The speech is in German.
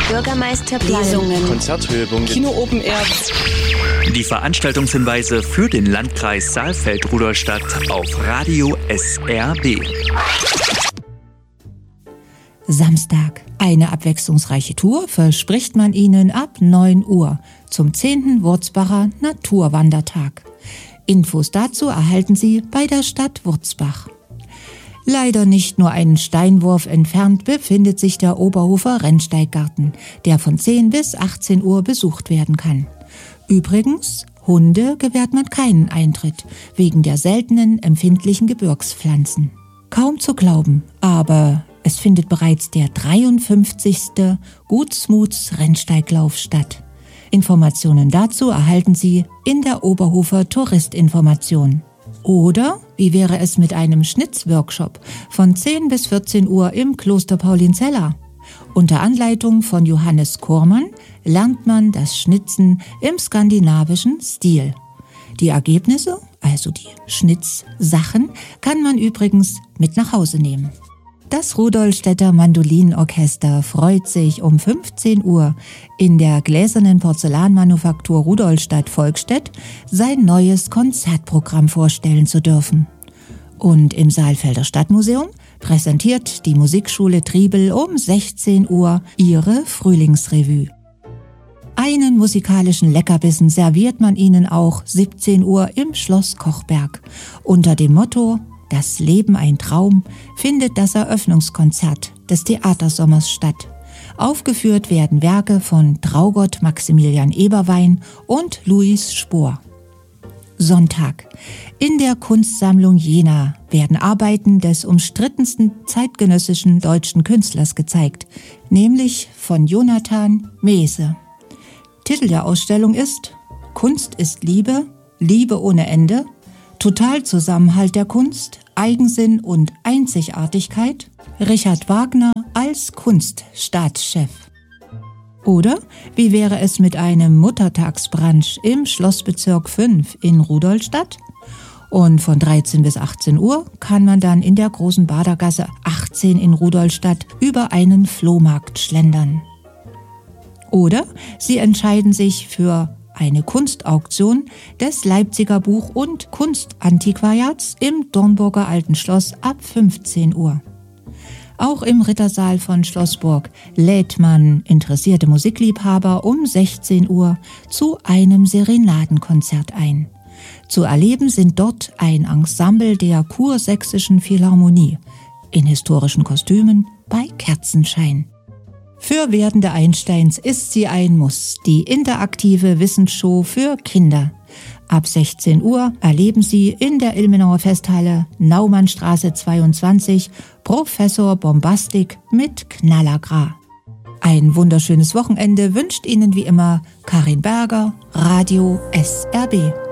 Bürgermeisterplan, Lesungen, Konzerthöhepunkte, Kino Open Air. Die Veranstaltungshinweise für den Landkreis Saalfeld-Rudolstadt auf Radio SRB. Samstag. Eine abwechslungsreiche Tour verspricht man Ihnen ab 9 Uhr zum 10. Wurzbacher Naturwandertag. Infos dazu erhalten Sie bei der Stadt Wurzbach. Leider nicht nur einen Steinwurf entfernt befindet sich der Oberhofer Rennsteiggarten, der von 10 bis 18 Uhr besucht werden kann. Übrigens, Hunde gewährt man keinen Eintritt, wegen der seltenen empfindlichen Gebirgspflanzen. Kaum zu glauben, aber es findet bereits der 53. Gutsmuts Rennsteiglauf statt. Informationen dazu erhalten Sie in der Oberhofer Touristinformation. Oder wie wäre es mit einem Schnitzworkshop von 10 bis 14 Uhr im Kloster Paulinzella? Unter Anleitung von Johannes Kormann lernt man das Schnitzen im skandinavischen Stil. Die Ergebnisse, also die Schnitzsachen, kann man übrigens mit nach Hause nehmen. Das Rudolstädter Mandolinenorchester freut sich, um 15 Uhr in der gläsernen Porzellanmanufaktur Rudolstadt-Volkstedt sein neues Konzertprogramm vorstellen zu dürfen. Und im Saalfelder Stadtmuseum präsentiert die Musikschule Triebel um 16 Uhr ihre Frühlingsrevue. Einen musikalischen Leckerbissen serviert man Ihnen auch 17 Uhr im Schloss Kochberg. Unter dem Motto »Das Leben ein Traum« findet das Eröffnungskonzert des Theatersommers statt. Aufgeführt werden Werke von Traugott Maximilian Eberwein und Louis Spohr. Sonntag. In der Kunstsammlung Jena werden Arbeiten des umstrittensten zeitgenössischen deutschen Künstlers gezeigt, nämlich von Jonathan Mehse. Titel der Ausstellung ist »Kunst ist Liebe, Liebe ohne Ende«, Totalzusammenhalt der Kunst, Eigensinn und Einzigartigkeit, Richard Wagner als Kunststaatschef. Oder wie wäre es mit einem Muttertagsbrunch im Schlossbezirk 5 in Rudolstadt? Und von 13 bis 18 Uhr kann man dann in der großen Badergasse 18 in Rudolstadt über einen Flohmarkt schlendern. Oder Sie entscheiden sich für eine Kunstauktion des Leipziger Buch- und Kunstantiquariats im Dornburger Alten Schloss ab 15 Uhr. Auch im Rittersaal von Schlossburg lädt man interessierte Musikliebhaber um 16 Uhr zu einem Serenadenkonzert ein. Zu erleben sind dort ein Ensemble der Kursächsischen Philharmonie in historischen Kostümen bei Kerzenschein. Für werdende Einsteins ist sie ein Muss, die interaktive Wissensshow für Kinder. Ab 16 Uhr erleben Sie in der Ilmenauer Festhalle Naumannstraße 22 Professor Bombastik mit Knallergra. Ein wunderschönes Wochenende wünscht Ihnen wie immer Karin Berger, Radio SRB.